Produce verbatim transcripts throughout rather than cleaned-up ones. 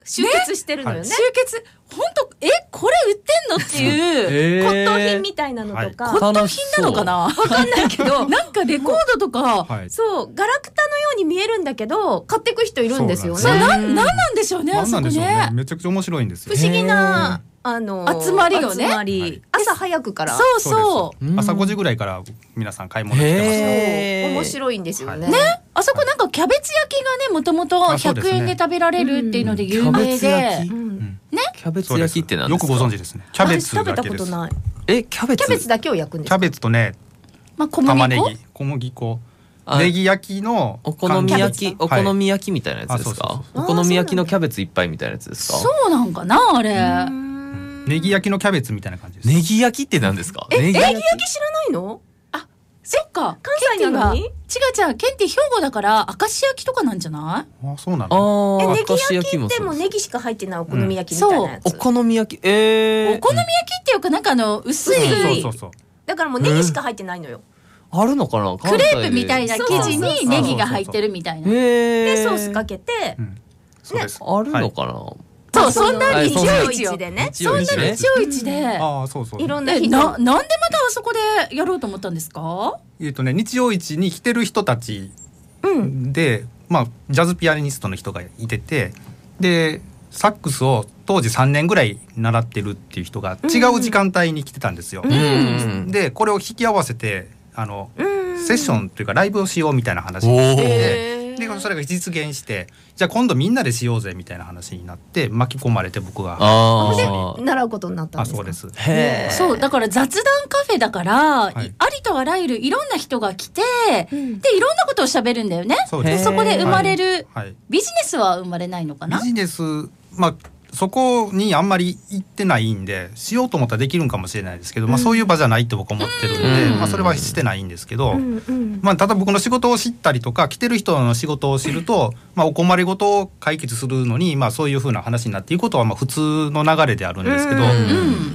集結してるのよね。 集結本当えこれ売ってんのっていう骨董品みたいなのとか、 骨董品なのかなわかんないけどなんかレコードとか、 はい、そうガラクタのように見えるんだけど買っていく人いるんですよね。 そうなん、なんなんでしょうね。 なんなんでしょうね。 あそこねめちゃくちゃ面白いんですよ。 不思議なあの集まりよね。 集まり、はい、朝早くからそうそう朝ごじぐらいから皆さん買い物してますよ。 面白いんですよね。 ね、あそこなんかキャベツ焼きがねもともとひゃくえんで食べられるっていうので有名で、ね、 キャベツ焼きって何ですか？ よくご存知ですね。キャベツだけです。 食べたことない。 えキャベツ？ キャベツだけを焼くんですか？ キャベツとね、 まあ、小麦粉玉ねぎ、小麦粉、ネギ焼きのお好み焼き、お好み焼きみたいなやつですか？お好み焼きのキャベツいっぱいみたいなやつですか？ そうなんかなあれ。 ネギ焼きのキャベツみたいな感じです。 ネギ焼きって何ですか？ え、ネギ焼き知らないの？ あ、そっか。 関西なのに？違う違う、ケンティ兵庫だから明石焼きとかなんじゃない？ あ、そうなの。 え、ネギ焼きってもネギしか入ってないお好み焼きみたいなやつ。 お好み焼き、えー、 お好み焼きっていうかなんかあの薄い。 そうそうそう。 だからもうネギしか入ってないのよ。 あるのかな？ クレープみたいな生地にネギが入ってるみたいな。 でソースかけて、 そうです。 あるのかな？ そう、そんな日曜市でね。 そんな日曜市で。 ああ、そうそう。 いろんな日な、なんでまたあそこでやろうと思ったんですか？ えっとね、日曜市に来てる人たちで、まあジャズピアニストの人がいてて、でサックスを当時さんねんぐらい習ってるっていう人が違う時間帯に来てたんですよ。で、これを引き合わせてあのセッションというかライブをしようみたいな話になって。でそれが実現してじゃあ今度みんなでしようぜみたいな話になって巻き込まれて僕がで習うことになったんですか？ あ、そうです。 へー。そうだから雑談カフェだから、はい、ありとあらゆるいろんな人が来て、うん、でいろんなことを喋るんだよね。そうです。そこで生まれる、はい、ビジネスは生まれないのかな？ ビジネスまあそこにあんまり行ってないんでしようと思ったらできるんかもしれないですけど、うん、まあ、そういう場じゃないって僕は思ってるんで、うん、まあ、それはしてないんですけど、うんうん、まあ、ただ僕の仕事を知ったりとか来てる人の仕事を知ると、まあ、お困りごとを解決するのに、まあ、そういうふうな話になっていくことはまあ普通の流れであるんですけど、うんうん、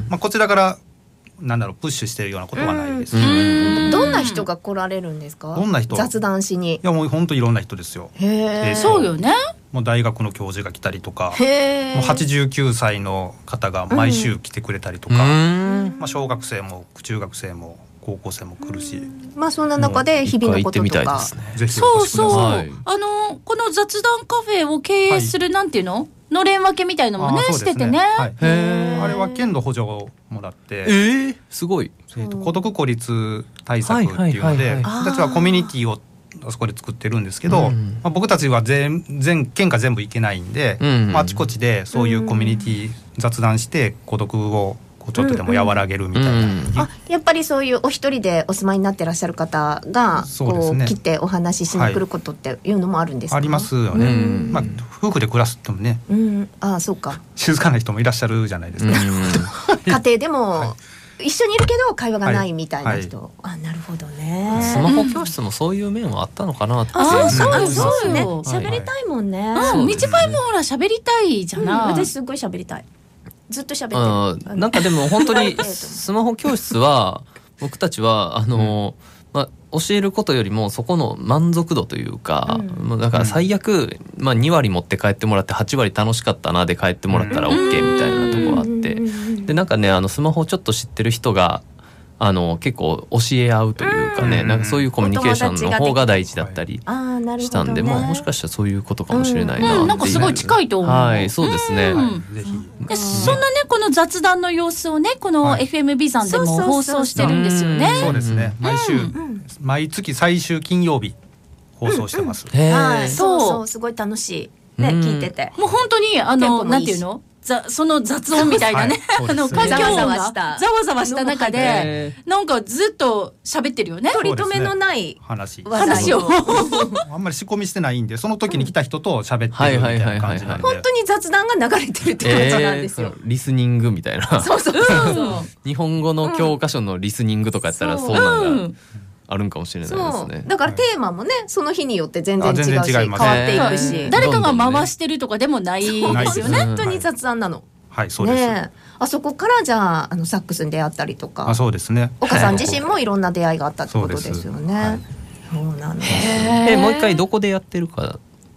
まあ、こちらからなんだろうプッシュしてるようなことはないです。 うん、どんな人が来られるんですか？ どんな人？ 雑談しに。 いやもう本当いろんな人ですよ。 へー、そうよね。 もう大学の教授が来たりとか、もうはちじゅうきゅうさいの方が毎週来てくれたりとか、うん、まあ、小学生も中学生も高校生も来るし、 まあそんな中で日々のこととか、 ぜひそうそう、はい、あのこの雑談カフェを経営する、はい、なんていうののれん分けみたいのもねしててね、はい、 へあれは県の補助をもらって、 えー、すごい、 えーと、孤独孤立対策っていうので、僕たちはコミュニティをあそこで作ってるんですけど、うん、まあ、僕たちは全全県下全部行けないんで、うん、まあ、あちこちでそういうコミュニティ雑談して孤独をこうちょっとでも和らげるみたいな、うんうん、 あ、やっぱりそういうお一人でお住まいになってらっしゃる方がこう、ね、来てお話ししに来ることっていうのもあるんですか？ はい、ありますよね、うん、まあ、夫婦で暮らすともね、 うん、あ、そうか、 静かな人もいらっしゃるじゃないですか、 うん、家庭でも、はい、一緒にいるけど会話がないみたいな人、はいはい、あ、なるほどね。 スマホ教室もそういう面はあったのかなって、 うん、あ、そうそうね、喋りたいもんね、 うん、みちぱいもほら喋りたいじゃない、うん、 私すごい喋りたい、ずっと喋ってる。 なんかでも本当にスマホ教室は僕たちはあの、うん、まあ、教えることよりもそこの満足度というか、うん、だから最悪、まあ、に割持って帰ってもらってはち割楽しかったなで帰ってもらったら OK みたいなところがあって、でなんかね、あのスマホをちょっと知ってる人があの結構教え合うというかね、うん、なんかそういうコミュニケーションの方が大事だったりしたんで、も、ね、もしかしたらそういうことかもしれないなっていう、 うんうん、なんかすごい近いと思う。 はい、そうですね、うん、 ぜひ。でそんなねこの雑談の様子をねこの エフエムビー さんでも放送してるんですよね。 そうですね、毎週、うん、毎月最終金曜日放送してます、 うんうん、はい、そうそうすごい楽しいね、うん、聞いてて、 もう本当にあのなんていうのざその雑音みたいなね、はい、あの環境音がざわざわした中でなんかずっと喋ってるよね。 取り留めのない話話をあんまり仕込みしてないんで、その時に来た人と喋ってるみたいな感じなんで、 本当に雑談が流れてるって感じなんですよ、 えー、リスニングみたいなそうそうそうそう日本語の教科書のリスニングとかやったらそうなんだ、あるんかもしれないですね。 だからテーマもね、その日によって全然違うし、変わっていくし、 えー、誰かが回してるとかでもないですよね。 本当に雑談なの。 はい、そうです。 ね、あそこからじゃあ、あのサックスに出会ったりとか、 あ、そうですね。 岡さん自身もいろんな出会いがあったってことですよね。そうなんです。 え、もう一回どこでやってるか。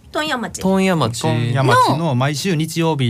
問屋町問屋町問屋町の毎週日曜日